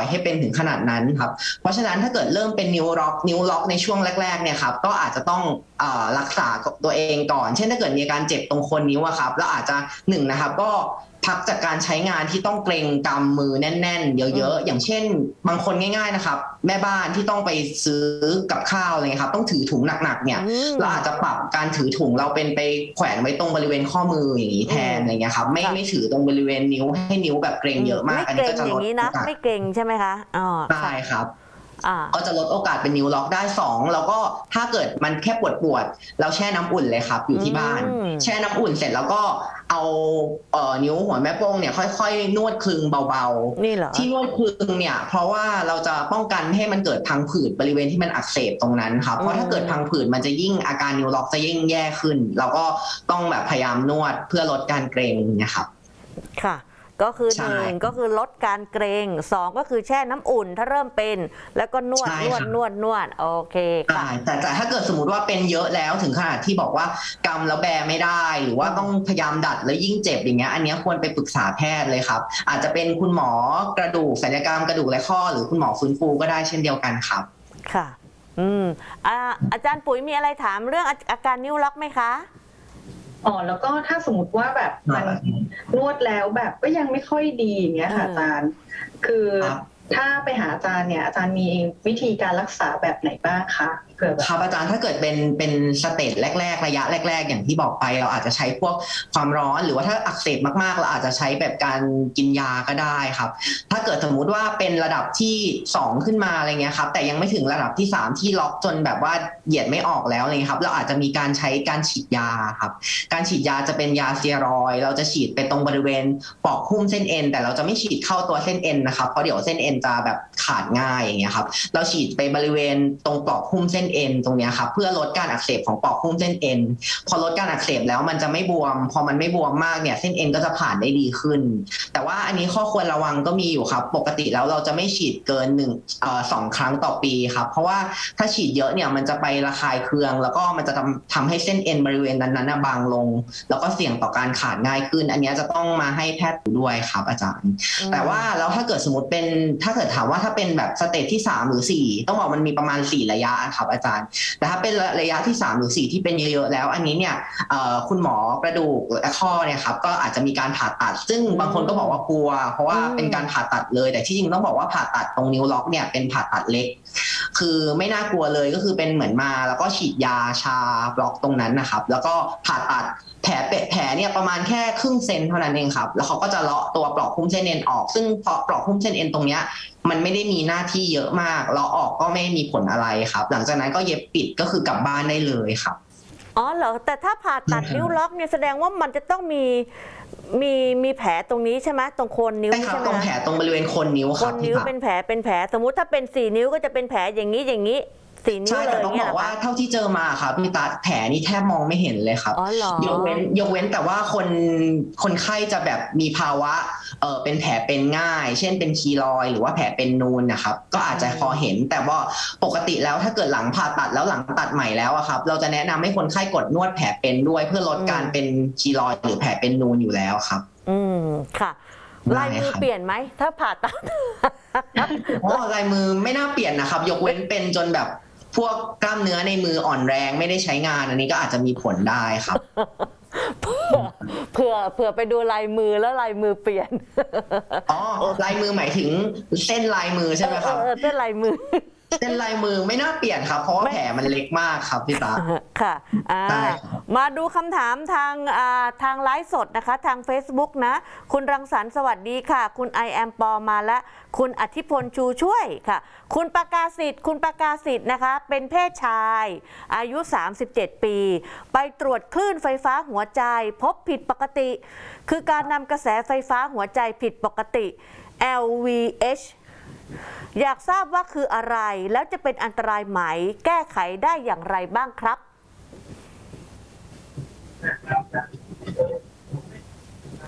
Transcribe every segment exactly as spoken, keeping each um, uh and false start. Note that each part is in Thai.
อยให้เป็นถึงขนาดนั้นครับเพราะฉะนั้นถ้าเกิดเริ่มเป็นนิ้วล็อกนิ้วล็อกในช่วงแรกๆเนี่ยครับก็อาจจะต้องเอ่อรักษาตัวเองก่อนเช่นถ้าเกิดมีอาการเจ็บตรงโคนนิ้วอะครับแล้วอาจจะหนึ่งนะครับก็พักจากการใช้งานที่ต้องเกรงกำมือแน่นๆเยอะๆอย่างเช่นบางคนง่ายๆนะครับแม่บ้านที่ต้องไปซื้อกับข้าวอะไรเงี้ยครับต้องถือถุงหนักๆเนี่ยเราอาจจะปรับการถือถุงเราเป็นไปแขวนไว้ตรงบริเวณข้อมืออย่างนี้แทนอะไรเงี้ยครับไม่ไม่ถือตรงบริเวณนิ้วให้นิ้วแบบเกรงเยอะมากอันนี้ก็จะลดนะไม่เกรงใช่ไหมคะอ๋อใช่ครับก็จะลดโอกาสเป็นนิ้วล็อกได้สองแล้วก็ถ้าเกิดมันแค่ปวดปวดเราแช่น้ำอุ่นเลยครับอยู่ที่บ้านแช่น้ำอุ่นเสร็จแล้วก็เอาเอ่อนิ้วหัวแม่โป้งเนี่ยค่อยๆนวดคลึงเบาๆนี่เหรอที่นวดคลึงเนี่ยเพราะว่าเราจะป้องกันให้มันเกิดพังผืดบริเวณที่มันอักเสบตรงนั้นครับเพราะถ้าเกิดพังผืดมันจะยิ่งอาการนิ้วล็อกจะยิ่งแย่ขึ้นเราก็ต้องแบบพยายามนวดเพื่อลดการเกร็งนะครับค่ะก็คือหนึ่งก็คือลดการเกรงสองก็คือแช่น้ำอุ่นถ้าเริ่มเป็นแล้วก็นวดนวดนวดนวดโอเคค่ะแต่แต่ถ้าเกิดสมมติว่าเป็นเยอะแล้วถึงขนาดที่บอกว่ากำแล้วแบไม่ได้หรือว่าต้องพยายามดัดแล้วยิ่งเจ็บอย่างเงี้ยอันนี้ควรไปปรึกษาแพทย์เลยครับอาจจะเป็นคุณหมอกระดูกศัลยกรรมกระดูกและข้อหรือคุณหมอฟื้นฟูก็ได้เช่นเดียวกันครับค่ะอืมอ่าอาจารย์ปุ๋ยมีอะไรถามเรื่องอาการนิ้วล็อกไหมคะอ๋อแล้วก็ถ้าสมมติว่าแบบมันนวดแล้วแบบก็ยังไม่ค่อยดีอย่างเงี้ยค่ะอาจารย์คือถ้าไปหาอาจารย์เนี่ยอาจารย์มีวิธีการรักษาแบบไหนบ้างคะครับอาจารย์ถ้าเกิดเป็นเป็นสเตจแรกๆระยะแรกๆอย่างที่บอกไปเราอาจจะใช้พวกความร้อนหรือว่าถ้าอักเสบมากๆเราอาจจะใช้แบบการกินยาก็ได้ครับถ้าเกิดสมมุติว่าเป็นระดับที่สองขึ้นมาอะไรเงี้ยครับแต่ยังไม่ถึงระดับที่สามที่ล็อกจนแบบว่าเหยียดไม่ออกแล้วเลยครับเราอาจจะมีการใช้การฉีดยาครับการฉีดยาจะเป็นยาสเตียรอยด์เราจะฉีดไปตรงบริเวณปอกหุ้มเส้นเอ็นแต่เราจะไม่ฉีดเข้าตัวเส้นเอ็นนะครับเพราะเดี๋ยวเส้นเอ็นจะแบบขาดง่ายอย่างเงี้ยครับเราฉีดไปบริเวณตรงปอกหุ้มเส้นเอ็นตรงนี้ครับเพื่อลดการอักเสบของปอกหุ้มเส้นเอ็นพอลดการอักเสบแล้วมันจะไม่บวมพอมันไม่บวมมากเนี่ยเส้นเอ็นก็จะผ่านได้ดีขึ้นแต่ว่าอันนี้ข้อควรระวังก็มีอยู่ครับปกติแล้วเราจะไม่ฉีดเกินหนึ่งเอ่อสองครั้งต่อปีครับเพราะว่าถ้าฉีดเยอะเนี่ยมันจะไประคายเคืองแล้วก็มันจะทำทำให้เส้นเอ็นบริเวณนั้นๆบางลงแล้วก็เสี่ยงต่อการขาดง่ายขึ้นอันนี้จะต้องมาให้แพทย์ดูด้วยครับอาจารย์แต่ว่าแล้วถ้าเกิดสมมติเป็นถ้าเกิดถามว่าถ้าเป็นแบบสเตจที่สามหรือสี่ต้องบอกมันมีประมาณสี่ระยะครับอาจารย์แต่ถ้าเป็นระยะที่สามหรือสี่ที่เป็นเยอะๆแล้วอันนี้เนี่ยคุณหมอกระดูกและข้อเนี่ยครับก็อาจจะมีการผ่าตัดซึ่งบางคนก็บอกว่ากลัวเพราะว่าเป็นการผ่าตัดเลยแต่ที่จริงต้องบอกว่าผ่าตัดตรงนิ้วล็อกเนี่ยเป็นผ่าตัดเล็กคือไม่น่ากลัวเลยก็คือเป็นเหมือนมาแล้วก็ฉีดยาชาบล็อกตรงนั้นนะครับแล้วก็ผ่าตัดแผลเป็ดแผลเนี่ยประมาณแค่ครึ่งเซนเท่านั้นเองครับแล้วเขาก็จะเลาะตัวปลอกหุ้มเส้นเอ็นออกซึ่งปลอกหุ้มเส้นเอ็นตรงเนี้ยมันไม่ได้มีหน้าที่เยอะมากเลาะออกก็ไม่มีผลอะไรครับหลังจากนั้นก็เย็บปิดก็คือกลับบ้านได้เลยครับอ๋อเหรอแต่ถ้าผ่าตัดนิ้วล็อกเนี่ยแสดงว่ามันจะต้องมีมีมีแผลตรงนี้ใช่ไหมตรงโคนนิ้วใช่ไหมตรงแผลตรงบริเวณโคนนิ้วครับโคนนิ้วเป็นแผลเป็นแผลสมมุติถ้าเป็นสี่นิ้วก็จะเป็นแผลอย่างนี้อย่างนี้ใช่แต่ต้องบอกว่าเท่าที่เจอมาครับพี่ตาแผลนี่แทบมองไม่เห็นเลยครับยกเว้นยกเว้นแต่ว่าคนคนไข้จะแบบมีภาวะเออเป็นแผลเป็นง่ายเช่นเป็นคีลอยหรือว่าแผลเป็นนูนนะครับก็อาจจะพอเห็นแต่ว่าปกติแล้วถ้าเกิดหลังผ่าตัดแล้วหลังตัดใหม่แล้วอะครับเราจะแนะนำให้คนไข้กดนวดแผลเป็นด้วยเพื่อลดการเป็นคีลอยหรือแผลเป็นนูนอยู่แล้วครับอืมค่ะลายมือเปลี่ยนไหมถ้าผ่าตัดอ๋อลายมือไม่น่าเปลี่ยนนะครับยกเว้นเป็นจนแบบพวกกล้ามเนื้อในมืออ่อนแรงไม่ได้ใช้งานอันนี้ก็อาจจะมีผลได้ครับเผื่อเผื่อไปดูลายมือแล้วลายมือเปลี่ยนอ๋อลายมือหมายถึงเส้นลายมือใช่ไหมครับเส้นลายมือเส้นลายมือไม่น่าเปลี่ยนครับเพราะว่าแผลมันเล็กมากครับพี่ตาค่ะมาดูคำถามทางทางไลฟ์สดนะคะทาง Facebook นะคุณรังสรรค์สวัสดีค่ะคุณไอแอมปอมาและคุณอธิพลชูช่วยค่ะคุณประกาศิษฐ์คุณประกาศิษฐ์นะคะเป็นเพศชายอายุสามสิบเจ็ดปีไปตรวจคลื่นไฟฟ้าหัวใจพบผิดปกติคือการนำกระแสไฟฟ้าหัวใจผิดปกติ แอล วี เอชอยากทราบว่าคืออะไรแล้วจะเป็นอันตรายไหมแก้ไขได้อย่างไรบ้างครับ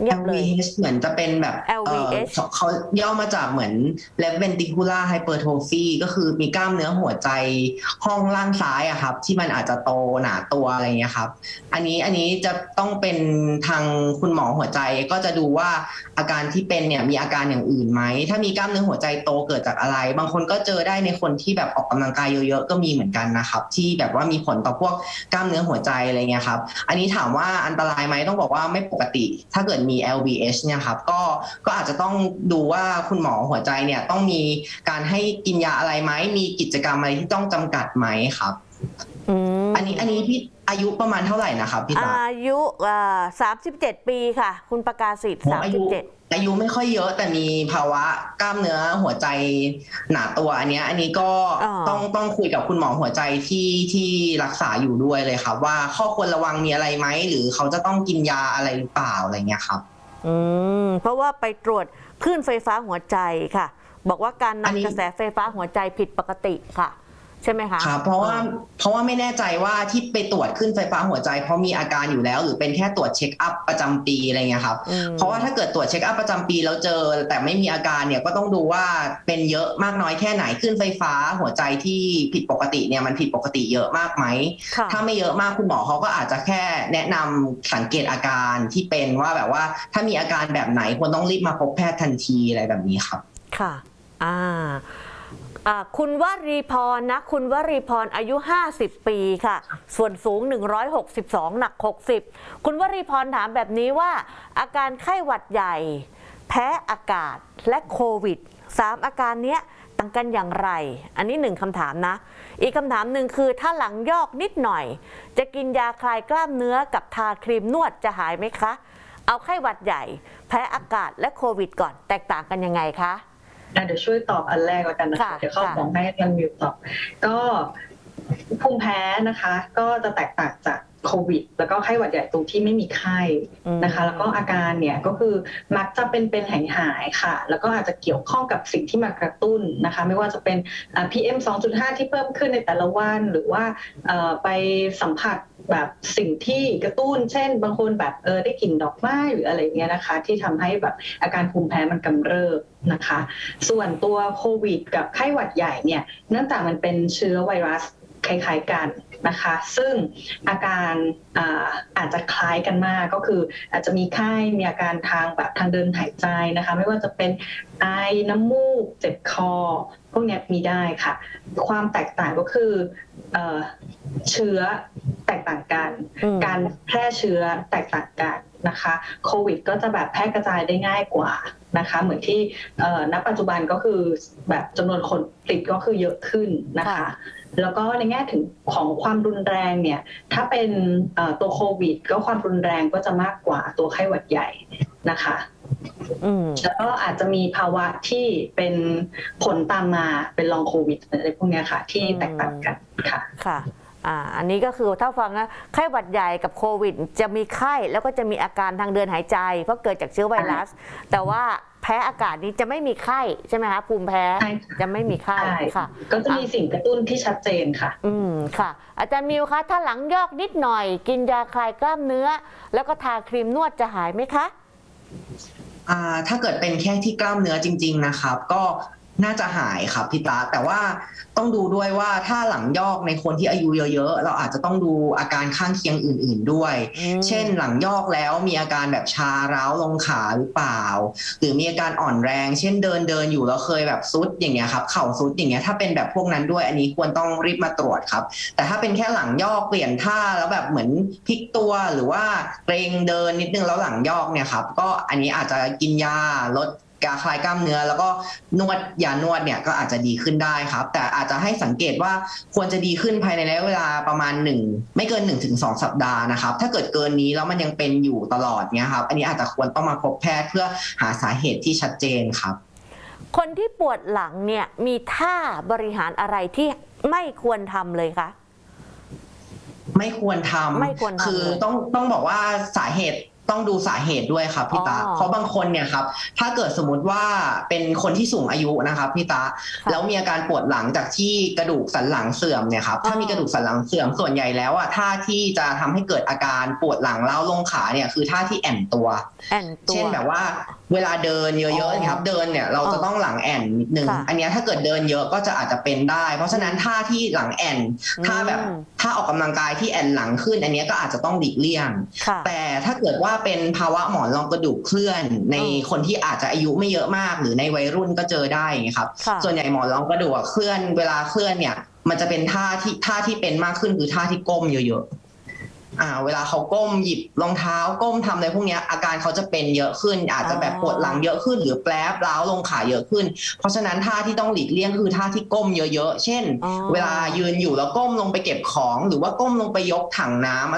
เงียบเลยแอล วี เอช เหมือนจะเป็นแบบแอล วี เอชเอ่อเขาย่อมาจากเหมือน left ventricular hypertrophy ก็คือมีกล้ามเนื้อหัวใจห้องล่างซ้ายอะครับที่มันอาจจะโตหนาตัวอะไรเงี้ยครับอันนี้อันนี้จะต้องเป็นทางคุณหมอหัวใจก็จะดูว่าอาการที่เป็นเนี่ยมีอาการอย่างอื่นไหมถ้ามีกล้ามเนื้อหัวใจโตเกิดจากอะไรบางคนก็เจอได้ในคนที่แบบออกกำลังกายเยอะๆก็มีเหมือนกันนะครับที่แบบว่ามีผลต่อพวกกล้ามเนื้อหัวใจอะไรเงี้ยครับอันนี้ถามว่าอันตรายไหมต้องบอกว่าไม่ปกติถ้าเกิดมี แอล วี เอช เนี่ยครับก็ก็อาจจะต้องดูว่าคุณหมอหัวใจเนี่ยต้องมีการให้กินยาอะไรไหมมีกิจกรรมอะไรที่ต้องจำกัดไหมครับอันนี้อันนี้พี่อายุประมาณเท่าไหร่นะครับพี่ตาอายุสามสิบเจ็ดปีค่ะคุณประกาศสิทธิ์สามสิบเจ็ดอายุไม่ค่อยเยอะแต่มีภาวะกล้ามเนื้อหัวใจหนาตัวอันนี้อันนี้ก็ต้องต้องคุยกับคุณหมอหัวใจที่ที่รักษาอยู่ด้วยเลยครับว่าข้อควรระวังมีอะไรไหมหรือเขาจะต้องกินยาอะไรหรือเปล่าอะไรเงี้ยครับอืมเพราะว่าไปตรวจคลื่นไฟฟ้าหัวใจค่ะบอกว่าการนำกระแสไฟฟ้าหัวใจผิดปกติค่ะใช่ไหมคะครับเพราะว่าเพราะว่าไม่แน่ใจว่าที่ไปตรวจขึ้นไฟฟ้าหัวใจเพราะมีอาการอยู่แล้วหรือเป็นแค่ตรวจเช็คอัพประจำปีอะไรเงี้ยครับเพราะว่าถ้าเกิดตรวจเช็คอัพประจำปีแล้วเจอแต่ไม่มีอาการเนี่ยก็ต้องดูว่าเป็นเยอะมากน้อยแค่ไหนขึ้นไฟฟ้าหัวใจที่ผิดปกติเนี่ยมันผิดปกติเยอะมากไหมถ้าไม่เยอะมากคุณหมอเขาก็อาจจะแค่แนะนำสังเกตอาการที่เป็นว่าแบบว่าถ้ามีอาการแบบไหนควรต้องรีบมาพบแพทย์ทันทีอะไรแบบนี้ครับค่ะอ่าคุณวรีพรนะคุณวรีพรอายุห้าสิบปีค่ะส่วนสูงหนึ่งร้อยหกสิบสองหนักหกสิบคุณวรีพรถามแบบนี้ว่าอาการไข้หวัดใหญ่แพ้อากาศและโควิดสามอาการเนี้ยต่างกันอย่างไรอันนี้หนึ่งคำถามนะอีกคำถามหนึ่งคือถ้าหลังยอกนิดหน่อยจะกินยาคลายกล้ามเนื้อกับทาครีมนวดจะหายไหมคะเอาไข้หวัดใหญ่แพ้อากาศและโควิดก่อนแตกต่างกันยังไงคะเดี๋ยวช่วยตอบอันแรกแล้วกันนะคะเดี๋ยวเข้าของให้ยังมิวตอบก็ภูมิแพ้นะคะก็จะแตกต่างจากโควิดแล้วก็ไข้หวัดใหญ่ตรงที่ไม่มีไข้นะคะแล้วก็อาการเนี่ยก็คือมักจะเป็นเป็นหายหายค่ะแล้วก็อาจจะเกี่ยวข้องกับสิ่งที่มากระตุ้นนะคะไม่ว่าจะเป็น พี เอ็ม สองจุดห้า ที่เพิ่มขึ้นในแต่ละวันหรือว่าไปสัมผัสแบบสิ่งที่กระตุ้นเช่นบางคนแบบเออได้กลิ่นดอกไม้หรืออะไรเงี้ยนะคะที่ทำให้แบบอาการภูมิแพ้มันกำเริบนะคะส่วนตัวโควิดกับไข้หวัดใหญ่เนี่ยเนื่องจากมันเป็นเชื้อไวรัสคล้ายๆกันนะคะซึ่งอาการอาอาจจะคล้ายกันมากก็คืออาจจะมีไข้มีอาการทางแบบทางเดินหายใจนะคะไม่ว่าจะเป็นไอน้ำมูกเจ็บคอพวกนี้มีได้ค่ะความแตกต่างก็คือเอ่อเชื้อแตกต่างกันการแพร่เชื้อแตกต่างกันนะคะโควิดก็จะแบบแพร่กระจายได้ง่ายกว่านะคะเหมือนที่ณปัจจุบันก็คือแบบจำนวนคนติดก็คือเยอะขึ้นนะคะแล้วก็ในแง่ถึงของความรุนแรงเนี่ยถ้าเป็นตัวโควิดก็ความรุนแรงก็จะมากกว่าตัวไข้หวัดใหญ่นะคะแล้วก็อาจจะมีภาวะที่เป็นผลตามมาเป็นลองโควิดอะไรพวกนี้ค่ะที่แตกต่างกันค่ะค่ะอ่าอันนี้ก็คือถ้าฟังนะไข้หวัดใหญ่กับโควิดจะมีไข้แล้วก็จะมีอาการทางเดินหายใจเพราะเกิดจากเชื้อไวรัสแต่ว่าแพ้อากาศนี้จะไม่มีไข้ใช่ไหมคะภูมิแพ้จะไม่มีไข้ค่ะก็จะมีสิ่งกระตุ้นที่ชัดเจนค่ะอืมค่ะอาจารย์มิวคะถ้าหลังยอกนิดหน่อยกินยาคลายกล้ามเนื้อแล้วก็ทาครีมนวดจะหายไหมคะอ่าถ้าเกิดเป็นแค่ที่กล้ามเนื้อจริงๆนะครับก็น่าจะหายครับพี่ตาแต่ว่าต้องดูด้วยว่าถ้าหลังยอกในคนที่อายุเยอะๆเราอาจจะต้องดูอาการข้างเคียงอื่นๆด้วยเช่นหลังยอกแล้วมีอาการแบบชาร้าวลงขาหรือเปล่าหรือมีอาการอ่อนแรงเช่นเดินเดินอยู่แล้วเคยแบบซุดอย่างเงี้ยครับเข่าซุดอย่างเงี้ยถ้าเป็นแบบพวกนั้นด้วยอันนี้ควรต้องรีบมาตรวจครับแต่ถ้าเป็นแค่หลังยอกเปลี่ยนท่าแล้วแบบเหมือนพลิกตัวหรือว่าเกรงเดินนิดนึงแล้วหลังยอกเนี่ยครับก็อันนี้อาจจะกินยาลดยาคลายกล้ามเนื้อแล้วก็นวดยานวดเนี่ยก็อาจจะดีขึ้นได้ครับแต่อาจจะให้สังเกตว่าควรจะดีขึ้นภายในระยะเวลาประมาณหนึ่งไม่เกิน หนึ่งถึงสอง สัปดาห์นะครับถ้าเกิดเกินนี้แล้วมันยังเป็นอยู่ตลอดเนี่ยครับอันนี้อาจจะควรต้องมาพบแพทย์เพื่อหาสาเหตุที่ชัดเจนครับคนที่ปวดหลังเนี่ยมีท่าบริหารอะไรที่ไม่ควรทำเลยคะไม่ควรทำคือต้องต้องบอกว่าสาเหตุต้องดูสาเหตุด้วยครับพี่ตาอ๋อเพราะบางคนเนี่ยครับถ้าเกิดสมมติว่าเป็นคนที่สูงอายุนะครับพี่ตาค่ะแล้วมีอาการปวดหลังจากที่กระดูกสันหลังเสื่อมเนี่ยครับอ๋อถ้ามีกระดูกสันหลังเสื่อมส่วนใหญ่แล้วอ่ะท่าที่จะทำให้เกิดอาการปวดหลังเล้าวลงขาเนี่ยคือท่าที่แอนตัวแอนตัวเช่นแบบว่าเวลาเดินเยอ๋อะอๆนะครับเดินเนี่ยเราจะต้องหลังแอนนิดนึงค่ะอันเนี้ยถ้าเกิดเดินเยอะก็จะอาจจะเป็นได้ เพราะฉะนั้นท่าที่หลังแอนท่าแบบอืมท่าออกกำลังกายที่แอนหลังขึ้น อันเนี้ยก็อาจจะต้องหลีกเลี่ยงค่ะแต่ถ้าเกิดว่าเป็นภาวะหมอนรองกระดูกเคลื่อนในอืมคนที่อาจจะอายุไม่เยอะมากหรือในวัยรุ่นก็เจอได้อย่างเงี้ยครับค่ะส่วนใหญ่หมอนรองกระดูกเคลื่อนเวลาเคลื่อนเนี่ยมันจะเป็นท่าที่ท่าที่เป็นมากขึ้นคือท่าที่ก้มเยอะๆอ่าเวลาเขาก้มหยิบรองเท้าก้มทำอะไรพวกเนี้ยอาการเขาจะเป็นเยอะขึ้น อาจจะแบบปวดหลังเยอะขึ้นหรือแปรบร้าวลงขาเยอะขึ้น เพราะฉะนั้นท่าที่ต้องหลีกเลี่ยงคือท่าที่ก้มเยอะๆเช่นอ๋อเวลายืนอยู่แล้วก้มลงไปเก็บของหรือว่าก้มลงไปยกถังน้ำ